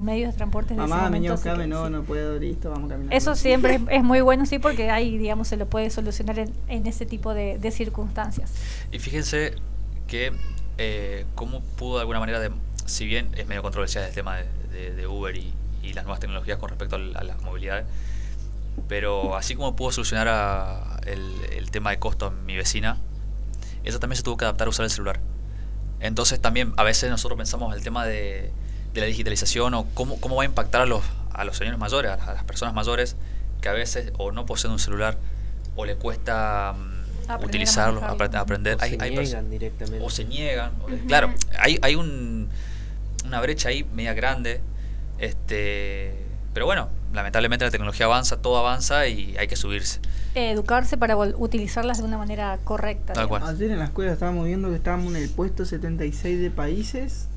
medios de transporte de ese Mamá, momento. me Así que, no, sí. no puedo, listo, vamos caminando. Eso siempre es muy bueno, sí, porque ahí, digamos, se lo puede solucionar en ese tipo de circunstancias. Y fíjense que cómo pudo de alguna manera, si bien es medio controversial el tema de Uber y las nuevas tecnologías con respecto a las movilidades, pero así como pudo solucionar el tema de costo en mi vecina, ella también se tuvo que adaptar a usar el celular. Entonces también a veces nosotros pensamos el tema de la digitalización o cómo va a impactar a los señores mayores, a las personas mayores que a veces o no poseen un celular o le cuesta utilizarlo, aprender. O se niegan directamente. O se niegan. Claro, hay una brecha ahí media grande. Pero bueno, lamentablemente la tecnología avanza, todo avanza y hay que subirse. Educarse para utilizarlas de una manera correcta. Tal cual. Ayer en la escuela estábamos viendo que estábamos en el puesto 76 de países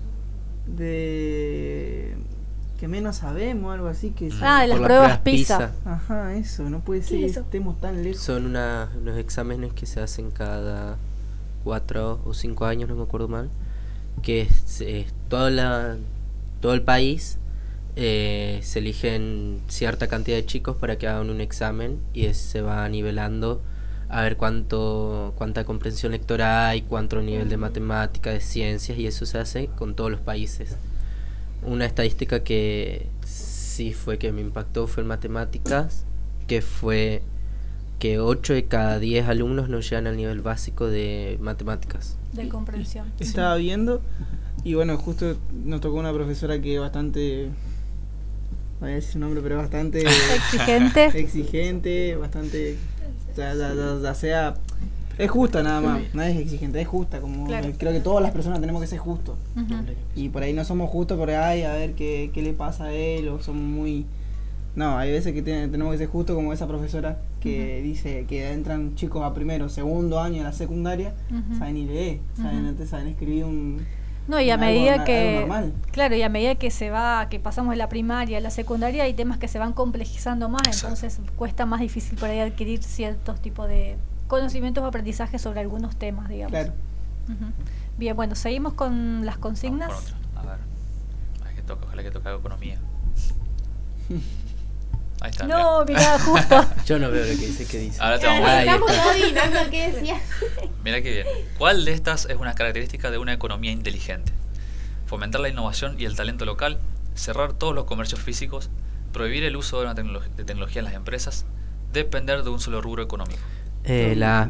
de que menos sabemos, algo así que de las pruebas PISA. Ajá, eso, no puede ser que estemos tan lejos. Son unos exámenes que se hacen cada 4 o 5 años, no me acuerdo mal, que es todo el país. Se eligen cierta cantidad de chicos para que hagan un examen y se va nivelando a ver cuánta comprensión lectora hay, cuánto nivel de matemática, de ciencias, y eso se hace con todos los países. Una estadística que sí fue que me impactó fue en matemáticas, que fue que 8 de cada 10 alumnos no llegan al nivel básico de matemáticas. De comprensión. Estaba viendo y bueno, justo nos tocó una profesora que es bastante, voy a decir su nombre, pero bastante exigente, bastante, o sea, es justa nada más, no es exigente, es justa, como claro. Creo que todas las personas tenemos que ser justos. Y por ahí no somos justos porque a ver qué le pasa a él, o somos muy... No, hay veces que tenemos que ser justos, como esa profesora que dice que entran chicos a primero, segundo año de la secundaria, saben ni leer, saben escribir un... No, y a medida que claro, y a medida que que pasamos de la primaria a la secundaria, hay temas que se van complejizando más. Exacto. Entonces cuesta más difícil por ahí adquirir ciertos tipos de conocimientos o aprendizaje sobre algunos temas, digamos. Claro. Bien, bueno, seguimos con las consignas. Vamos con otra. A ver, ojalá que toque economía. Ahí está. No, mirá, justo. Yo no veo lo que dice, ¿qué dice? Ahora te vamos a ver. Estamos adivinando qué decía. Mira qué bien. ¿Cuál de estas es una característica de una economía inteligente? Fomentar la innovación y el talento local, cerrar todos los comercios físicos, prohibir el uso de tecnología en las empresas, depender de un solo rubro económico. La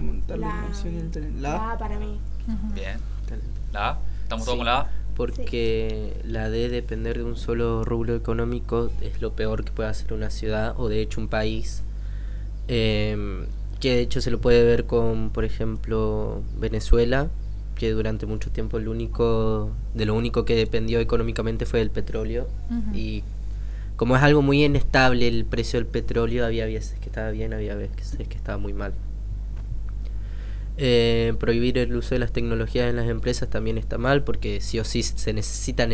A para mí. Bien. La A. ¿Estamos todos con la A? Porque la D, depender de un solo rubro económico, es lo peor que puede hacer una ciudad o de hecho un país. Que de hecho se lo puede ver con, por ejemplo, Venezuela, que durante mucho tiempo de lo único que dependió económicamente fue del petróleo. Y como es algo muy inestable el precio del petróleo, había veces que estaba bien, había veces que estaba muy mal. Prohibir el uso de las tecnologías en las empresas también está mal, porque sí o sí se necesitan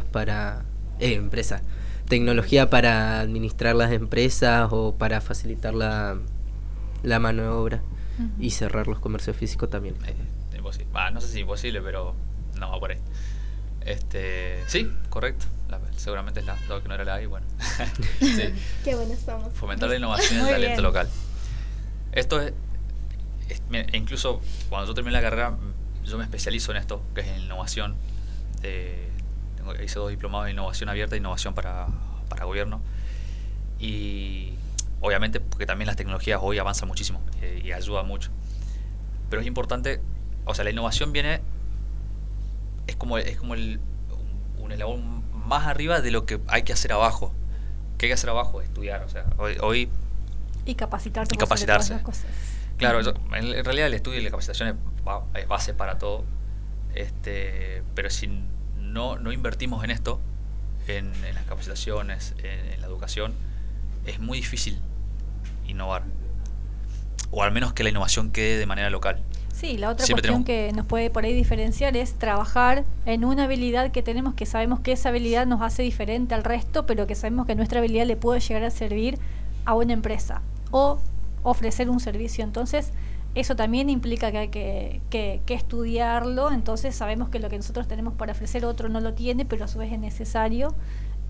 tecnología para administrar las empresas o para facilitar la mano de obra. Y cerrar los comercios físicos también. Imposible. No sé si imposible, pero no va por ahí. Sí, correcto. Seguramente es dado que no era la A y bueno. Sí. Qué buenos somos. Fomentar la innovación y el talento local. Esto es incluso cuando yo terminé la carrera, yo me especializo en esto, que es en innovación. Hice 2 diplomados en innovación abierta e innovación para gobierno. Y obviamente porque también las tecnologías hoy avanzan muchísimo y ayudan mucho. Pero es importante, o sea, la innovación es como un eslabón más arriba de lo que hay que hacer abajo. ¿Qué hay que hacer abajo? Estudiar, o sea, hoy y capacitarse. Claro, en realidad el estudio y la capacitación es base para todo, pero si no invertimos en esto, en las capacitaciones, en la educación, es muy difícil innovar, o al menos que la innovación quede de manera local. Sí, la otra cuestión que nos puede por ahí diferenciar es trabajar en una habilidad que tenemos, que sabemos que esa habilidad nos hace diferente al resto, pero que sabemos que nuestra habilidad le puede llegar a servir a una empresa o ofrecer un servicio. Entonces eso también implica que hay que estudiarlo. Entonces sabemos que lo que nosotros tenemos para ofrecer otro no lo tiene, pero a su vez es necesario.